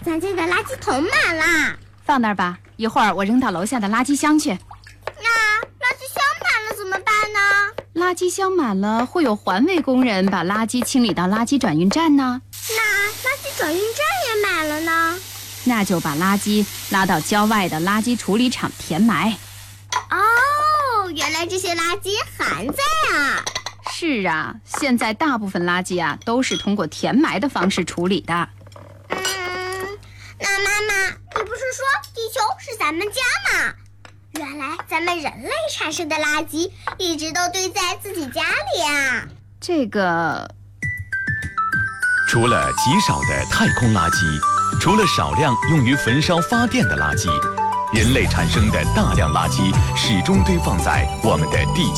咱家的垃圾桶满了。 放那儿吧，一会儿我扔到楼下的垃圾箱去。 那垃圾箱满了怎么办呢？ 垃圾箱满了，会有环卫工人把垃圾清理到垃圾转运站呢。 那垃圾转运站也满了呢？ 那就把垃圾拉到郊外的垃圾处理厂填埋。 哦，原来这些垃圾还在啊。 是啊，现在大部分垃圾都是通过填埋的方式处理的。 那妈妈，你不是说地球是咱们家吗？原来咱们人类产生的垃圾一直都堆在自己家里啊。 这个， 除了极少的太空垃圾，除了少量用于焚烧发电的垃圾，人类产生的大量垃圾始终堆放在我们的地球。